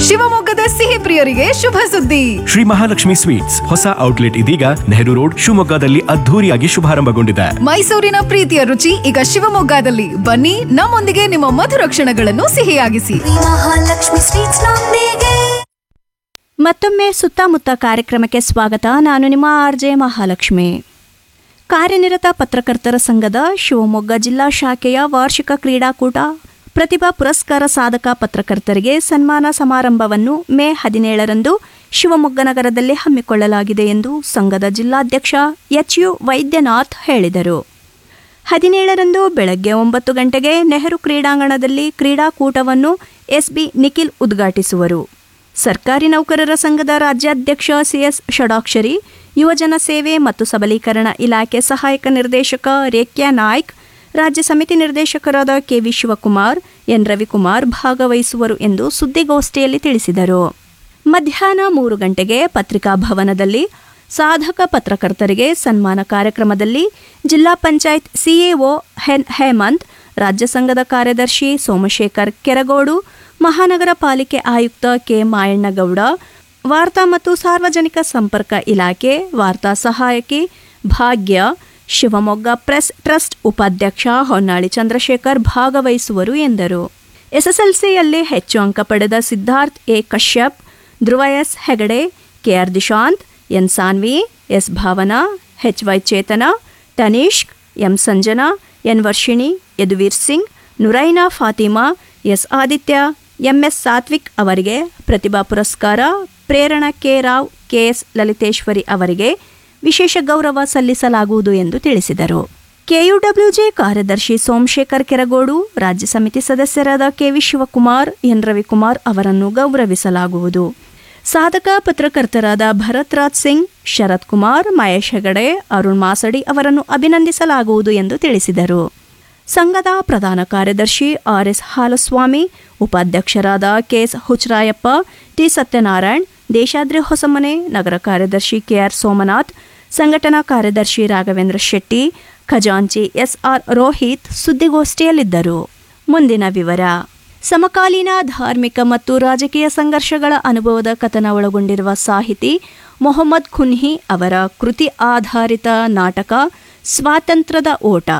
ಶಿವಮೊಗ್ಗದ ಸಿಹಿ ಪ್ರಿಯರಿಗೆ ಶುಭ ಸುದ್ದಿ. ಶ್ರೀ ಮಹಾಲಕ್ಷ್ಮಿ ಸ್ವೀಟ್ಸ್ ಹೊಸ ಔಟ್ಲೆಟ್ ಇದೀಗ ನೆಹರು ರೋಡ್ ಶಿವಮೊಗ್ಗದಲ್ಲಿ ಅದ್ಧೂರಿಯಾಗಿ ಶುಭಾರಂಭಗೊಂಡಿದೆ. ಮೈಸೂರಿನ ಪ್ರೀತಿಯ ರುಚಿ ಈಗ ಶಿವಮೊಗ್ಗದಲ್ಲಿ. ಬನ್ನಿ, ನಮ್ಮೊಂದಿಗೆ ನಿಮ್ಮ ಮಧುರ ಕ್ಷಣಗಳನ್ನು ಸಿಹಿಯಾಗಿಸಿ. ಮಹಾಲಕ್ಷ್ಮಿ ಸ್ವೀಟ್ಸ್ ನೊಂದಿಗೆ. ಮತ್ತೊಮ್ಮೆ ಸುತ್ತಮುತ್ತ ಕಾರ್ಯಕ್ರಮಕ್ಕೆ ಸ್ವಾಗತ. ನಾನು ನಿಮ್ಮ ಆರ್ಜೆ ಮಹಾಲಕ್ಷ್ಮಿ. ಕಾರ್ಯನಿರತ ಪತ್ರಕರ್ತರ ಸಂಘದ ಶಿವಮೊಗ್ಗ ಜಿಲ್ಲಾ ಶಾಖೆಯ ವಾರ್ಷಿಕ ಕ್ರೀಡಾಕೂಟ ಪ್ರತಿಭಾ ಪುರಸ್ಕಾರ ಸಾಧಕ ಪತ್ರಕರ್ತರಿಗೆ ಸನ್ಮಾನ ಸಮಾರಂಭವನ್ನು ಮೇ 17ರಂದು ಶಿವಮೊಗ್ಗ ನಗರದಲ್ಲಿ ಹಮ್ಮಿಕೊಳ್ಳಲಾಗಿದೆ ಎಂದು ಸಂಘದ ಜಿಲ್ಲಾಧ್ಯಕ್ಷ ಎಚ್.ಯು. ವೈದ್ಯನಾಥ್ ಹೇಳಿದರು. 17ರಂದು ಬೆಳಗ್ಗೆ 9 ಗಂಟೆಗೆ ನೆಹರು ಕ್ರೀಡಾಂಗಣದಲ್ಲಿ ಕ್ರೀಡಾಕೂಟವನ್ನು ಎಸ್.ಬಿ. ನಿಖಿಲ್ ಉದ್ಘಾಟಿಸುವರು. ಸರ್ಕಾರಿ ನೌಕರರ ಸಂಘದ ರಾಜ್ಯಾಧ್ಯಕ್ಷ ಸಿ.ಎಸ್. ಷಡಾಕ್ಷರಿ, ಯುವಜನ ಸೇವೆ ಮತ್ತು ಸಬಲೀಕರಣ ಇಲಾಖೆ ಸಹಾಯಕ ನಿರ್ದೇಶಕ ರೇಖ್ಯಾ ನಾಯ್ಕ್, ರಾಜ್ಯ ಸಮಿತಿ ನಿರ್ದೇಶಕರಾದ ಕೆ.ವಿ. ಶಿವಕುಮಾರ್, ಎನ್. ರವಿಕುಮಾರ್ ಭಾಗವಹಿಸುವರು ಎಂದು ಸುದ್ದಿಗೋಷ್ಠಿಯಲ್ಲಿ ತಿಳಿಸಿದರು. ಮಧ್ಯಾಹ್ನ 3 ಗಂಟೆಗೆ ಪತ್ರಿಕಾ ಭವನದಲ್ಲಿ ಸಾಧಕ ಪತ್ರಕರ್ತರಿಗೆ ಸನ್ಮಾನ ಕಾರ್ಯಕ್ರಮದಲ್ಲಿ ಜಿಲ್ಲಾ ಪಂಚಾಯತ್ ಸಿಇಒ ಹೇಮಂತ್, ರಾಜ್ಯ ಸಂಘದ ಕಾರ್ಯದರ್ಶಿ ಸೋಮಶೇಖರ್ ಕೆರಗೋಡು, ಮಹಾನಗರ ಪಾಲಿಕೆ ಆಯುಕ್ತ ಕೆ. ಮಾಯಣ್ಣಗೌಡ, ವಾರ್ತಾ ಮತ್ತು ಸಾರ್ವಜನಿಕ ಸಂಪರ್ಕ ಇಲಾಖೆ ವಾರ್ತಾ ಸಹಾಯಕಿ ಭಾಗ್ಯ, ಶಿವಮೊಗ್ಗ ಪ್ರೆಸ್ ಟ್ರಸ್ಟ್ ಉಪಾಧ್ಯಕ್ಷ ಹೊನ್ನಾಳಿ ಚಂದ್ರಶೇಖರ್ ಭಾಗವಹಿಸುವರು ಎಂದರು. ಎಸ್ಎಸ್ಎಲ್ಸಿಯಲ್ಲಿ ಹೆಚ್ಚು ಅಂಕ ಪಡೆದ Siddharth A. Kashyap, Dhruva S. Hegde, K R Dishant, N. Saanvi, S. Bhavana, ಎಚ್.ವೈ. Chetana, ತನೀಷ್ಕ್, M. Sanjana, N. Varshini, Yaduveer Singh, ನುರೈನಾ Fatima, S. Aditya, MS Satwik ಅವರಿಗೆ ಪ್ರತಿಭಾ ಪುರಸ್ಕಾರ, ಪ್ರೇರಣಾ ಕೆ. ರಾವ್, ಕೆಎಸ್. ಲಲಿತೇಶ್ವರಿ ಅವರಿಗೆ ವಿಶೇಷ ಗೌರವ ಸಲ್ಲಿಸಲಾಗುವುದು ಎಂದು ತಿಳಿಸಿದರು. ಕೆಯುಡಬ್ಲ್ಯೂಜೆ ಕಾರ್ಯದರ್ಶಿ ಸೋಮಶೇಖರ್ ಕೆರಗೋಡು, ರಾಜ್ಯ ಸಮಿತಿ ಸದಸ್ಯರಾದ ಕೆವಿ ಶಿವಕುಮಾರ್, ಎನ್. ರವಿಕುಮಾರ್ ಅವರನ್ನು ಗೌರವಿಸಲಾಗುವುದು. ಸಾಧಕ ಪತ್ರಕರ್ತರಾದ ಭರತ್ ರಾಜ್ ಸಿಂಗ್, ಶರತ್ ಕುಮಾರ್, ಮಹೇಶ್ ಹೆಗಡೆ, ಅರುಣ್ ಮಾಸಡಿ ಅವರನ್ನು ಅಭಿನಂದಿಸಲಾಗುವುದು ಎಂದು ತಿಳಿಸಿದರು. ಸಂಘದ ಪ್ರಧಾನ ಕಾರ್ಯದರ್ಶಿ ಆರ್.ಎಸ್. ಹಾಲಸ್ವಾಮಿ, ಉಪಾಧ್ಯಕ್ಷರಾದ ಕೆಎಸ್. ಹುಚ್ಚರಾಯಪ್ಪ, ಟಿ. ಸತ್ಯನಾರಾಯಣ್, ದೇಶಾದ್ರಿ ಹೊಸಮನೆ, ನಗರ ಕಾರ್ಯದರ್ಶಿ ಕೆಆರ್. ಸೋಮನಾಥ್, ಸಂಘಟನಾ ಕಾರ್ಯದರ್ಶಿ ರಾಘವೇಂದ್ರ ಶೆಟ್ಟಿ, ಖಜಾಂಚಿ ಎಸ್.ಆರ್. ರೋಹಿತ್ ಸುದ್ದಿಗೋಷ್ಠಿಯಲ್ಲಿದ್ದರು. ಮುಂದಿನ ವಿವರ. ಸಮಕಾಲೀನ ಧಾರ್ಮಿಕ ಮತ್ತು ರಾಜಕೀಯ ಸಂಘರ್ಷಗಳ ಅನುಭವದ ಕಥನ ಒಳಗೊಂಡಿರುವ ಸಾಹಿತಿ ಮೊಹಮ್ಮದ್ ಖುನ್ಹಿ ಅವರ ಕೃತಿ ಆಧಾರಿತ ನಾಟಕ ಸ್ವಾತಂತ್ರ್ಯದ ಓಟ.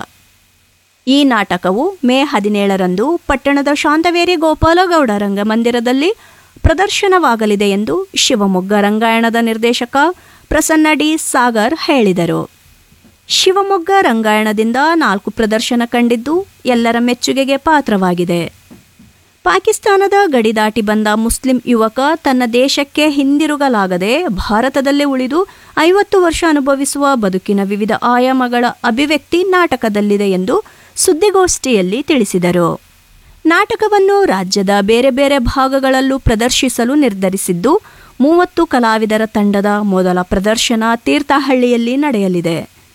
ಈ ನಾಟಕವು ಮೇ 17ರಂದು ಪಟ್ಟಣದ ಶಾಂತವೇರಿ ಗೋಪಾಲಗೌಡ ರಂಗಮಂದಿರದಲ್ಲಿ ಪ್ರದರ್ಶನವಾಗಲಿದೆ ಎಂದು ಶಿವಮೊಗ್ಗ ರಂಗಾಯಣದ ನಿರ್ದೇಶಕ ಪ್ರಸನ್ನ ಡಿ. ಸಾಗರ್ ಹೇಳಿದರು. ಶಿವಮೊಗ್ಗ ರಂಗಾಯಣದಿಂದ 4 ಪ್ರದರ್ಶನ ಕಂಡಿದ್ದು ಎಲ್ಲರ ಮೆಚ್ಚುಗೆಗೆ ಪಾತ್ರವಾಗಿದೆ. ಪಾಕಿಸ್ತಾನದ ಗಡಿ ದಾಟಿ ಬಂದ ಮುಸ್ಲಿಂ ಯುವಕ ತನ್ನ ದೇಶಕ್ಕೆ ಹಿಂದಿರುಗಲಾಗದೆ ಭಾರತದಲ್ಲೇ ಉಳಿದು 50 ವರ್ಷ ಅನುಭವಿಸುವ ಬದುಕಿನ ವಿವಿಧ ಆಯಾಮಗಳ ಅಭಿವ್ಯಕ್ತಿ ನಾಟಕದಲ್ಲಿದೆ ಎಂದು ಸುದ್ದಿಗೋಷ್ಠಿಯಲ್ಲಿ ತಿಳಿಸಿದರು. ನಾಟಕವನ್ನು ರಾಜ್ಯದ ಬೇರೆ ಬೇರೆ ಭಾಗಗಳಲ್ಲೂ ಪ್ರದರ್ಶಿಸಲು ನಿರ್ಧರಿಸಿದ್ದು 30 ಕಲಾವಿದರ ತಂಡದ ಮೊದಲ ಪ್ರದರ್ಶನ ತೀರ್ಥಹಳ್ಳಿಯಲ್ಲಿ ನಡೆಯಲಿದೆ.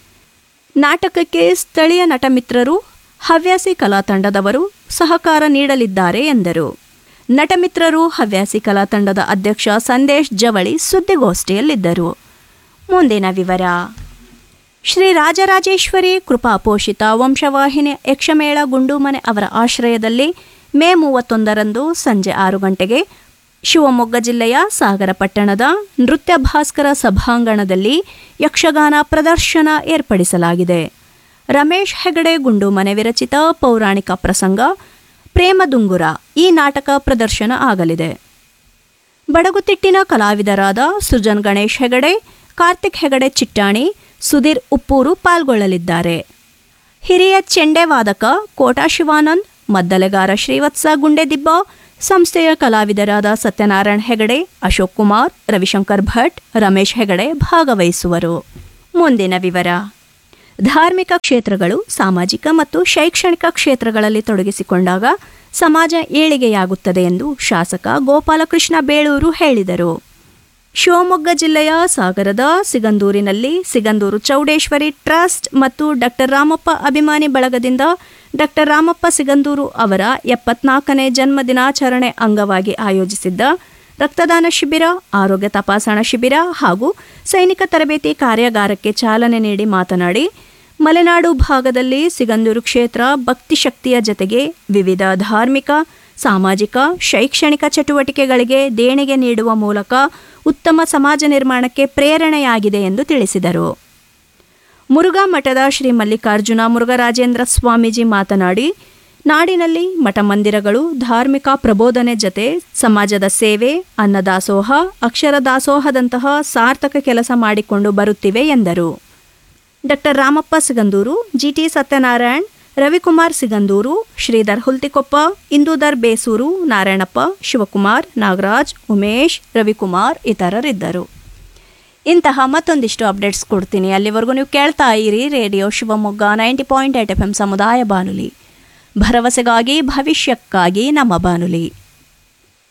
ನಾಟಕಕ್ಕೆ ಸ್ಥಳೀಯ ನಟಮಿತ್ರರು, ಹವ್ಯಾಸಿ ಕಲಾ ತಂಡದವರು ಸಹಕಾರ ನೀಡಲಿದ್ದಾರೆ ಎಂದರು. ನಟಮಿತ್ರರು, ಹವ್ಯಾಸಿ ಕಲಾ ತಂಡದ ಅಧ್ಯಕ್ಷ ಸಂದೇಶ್ ಜವಳಿ ಸುದ್ದಿಗೋಷ್ಠಿಯಲ್ಲಿದ್ದರು. ಮುಂದಿನ ವಿವರ. ಶ್ರೀ ರಾಜರಾಜೇಶ್ವರಿ ಕೃಪಾಪೋಷಿತ ವಂಶವಾಹಿನಿ ಯಕ್ಷಮೇಳ ಗುಂಡುಮನೆ ಅವರ ಆಶ್ರಯದಲ್ಲಿ ಮೇ 31ರಂದು ಸಂಜೆ 6 ಗಂಟೆಗೆ ಶಿವಮೊಗ್ಗ ಜಿಲ್ಲೆಯ ಸಾಗರ ಪಟ್ಟಣದ ನೃತ್ಯ ಭಾಸ್ಕರ ಸಭಾಂಗಣದಲ್ಲಿ ಯಕ್ಷಗಾನ ಪ್ರದರ್ಶನ ಏರ್ಪಡಿಸಲಾಗಿದೆ. ರಮೇಶ್ ಹೆಗಡೆ ಗುಂಡುಮನೆ ವಿರಚಿತ ಪೌರಾಣಿಕ ಪ್ರಸಂಗ ಪ್ರೇಮದುಂಗುರ ಈ ನಾಟಕ ಪ್ರದರ್ಶನ ಆಗಲಿದೆ. ಬಡಗುತಿಟ್ಟಿನ ಕಲಾವಿದರಾದ ಸೃಜನ್ ಗಣೇಶ್ ಹೆಗಡೆ, ಕಾರ್ತಿಕ್ ಹೆಗಡೆ ಚಿಟ್ಟಾಣಿ, ಸುಧೀರ್ ಉಪ್ಪೂರು ಪಾಲ್ಗೊಳ್ಳಲಿದ್ದಾರೆ. ಹಿರಿಯ ಚೆಂಡೆ ವಾದಕ ಕೋಟಾ ಶಿವಾನಂದ್, ಮದ್ದಲೆಗಾರ ಶ್ರೀವತ್ಸ ಗುಂಡೆದಿಬ್ಬ, ಸಂಸ್ಥೆಯ ಕಲಾವಿದರಾದ ಸತ್ಯನಾರಾಯಣ್ ಹೆಗಡೆ, ಅಶೋಕ್ ಕುಮಾರ್, ರವಿಶಂಕರ್ ಭಟ್, ರಮೇಶ್ ಹೆಗಡೆ ಭಾಗವಹಿಸುವರು. ಮುಂದಿನ ವಿವರ. ಧಾರ್ಮಿಕ ಕ್ಷೇತ್ರಗಳು ಸಾಮಾಜಿಕ ಮತ್ತು ಶೈಕ್ಷಣಿಕ ಕ್ಷೇತ್ರಗಳಲ್ಲಿ ತೊಡಗಿಸಿಕೊಂಡಾಗ ಸಮಾಜ ಏಳಿಗೆಯಾಗುತ್ತದೆ ಎಂದು ಶಾಸಕ ಗೋಪಾಲಕೃಷ್ಣ ಬೇಳೂರು ಹೇಳಿದರು. ಶಿವಮೊಗ್ಗ ಜಿಲ್ಲೆಯ ಸಾಗರದ ಸಿಗಂದೂರಿನಲ್ಲಿ ಸಿಗಂದೂರು ಚೌಡೇಶ್ವರಿ ಟ್ರಸ್ಟ್ ಮತ್ತು ಡಾಕ್ಟರ್ ರಾಮಪ್ಪ ಅಭಿಮಾನಿ ಬಳಗದಿಂದ ಡಾಕ್ಟರ್ ರಾಮಪ್ಪ ಸಿಗಂದೂರು ಅವರ 74ನೇ ಜನ್ಮ ದಿನಾಚರಣೆ ಅಂಗವಾಗಿ ಆಯೋಜಿಸಿದ್ದ ರಕ್ತದಾನ ಶಿಬಿರ, ಆರೋಗ್ಯ ತಪಾಸಣಾ ಶಿಬಿರ ಹಾಗೂ ಸೈನಿಕ ತರಬೇತಿ ಕಾರ್ಯಾಗಾರಕ್ಕೆ ಚಾಲನೆ ನೀಡಿ ಮಾತನಾಡಿ, ಮಲೆನಾಡು ಭಾಗದಲ್ಲಿ ಸಿಗಂದೂರು ಕ್ಷೇತ್ರ ಭಕ್ತಿ ಶಕ್ತಿಯ ಜತೆಗೆ ವಿವಿಧ ಧಾರ್ಮಿಕ ಸಾಮಾಜಿಕ ಶೈಕ್ಷಣಿಕ ಚಟುವಟಿಕೆಗಳಿಗೆ ದೇಣಿಗೆ ನೀಡುವ ಮೂಲಕ ಉತ್ತಮ ಸಮಾಜ ನಿರ್ಮಾಣಕ್ಕೆ ಪ್ರೇರಣೆಯಾಗಿದೆ ಎಂದು ತಿಳಿಸಿದರು. ಮುರುಘಾ ಮಠದ ಶ್ರೀ ಮಲ್ಲಿಕಾರ್ಜುನ ಮುರುಘರಾಜೇಂದ್ರ ಸ್ವಾಮೀಜಿ ಮಾತನಾಡಿ, ನಾಡಿನಲ್ಲಿ ಮಠ ಮಂದಿರಗಳು ಧಾರ್ಮಿಕ ಪ್ರಬೋಧನೆ ಜತೆ ಸಮಾಜದ ಸೇವೆ, ಅನ್ನದಾಸೋಹ, ಅಕ್ಷರ ದಾಸೋಹದಂತಹ ಸಾರ್ಥಕ ಕೆಲಸ ಮಾಡಿಕೊಂಡು ಬರುತ್ತಿವೆ ಎಂದರು. ಡಾಕ್ಟರ್ ರಾಮಪ್ಪ ಸಿಗಂದೂರು, ಜಿಟಿ ಸತ್ಯನಾರಾಯಣ್, ರವಿಕುಮಾರ್ ಸಿಗಂದೂರು, ಶ್ರೀಧರ್ ಹುಲ್ತಿಕೊಪ್ಪ, ಇಂದೂಧರ್ ಬೇಸೂರು, ನಾರಾಯಣಪ್ಪ, ಶಿವಕುಮಾರ್, ನಾಗರಾಜ್, ಉಮೇಶ್, ರವಿಕುಮಾರ್ ಇತರರಿದ್ದರು. ಇಂತಹ ಮತ್ತೊಂದಿಷ್ಟು ಅಪ್ಡೇಟ್ಸ್ ಕೊಡ್ತೀನಿ. ಅಲ್ಲಿವರೆಗೂ ನೀವು ಕೇಳ್ತಾ ಇರಿ ರೇಡಿಯೋ ಶಿವಮೊಗ್ಗ 90.8 FM ಸಮುದಾಯ ಬಾನುಲಿ, ಭರವಸೆಗಾಗಿ ಭವಿಷ್ಯಕ್ಕಾಗಿ ನಮ್ಮ ಬಾನುಲಿ.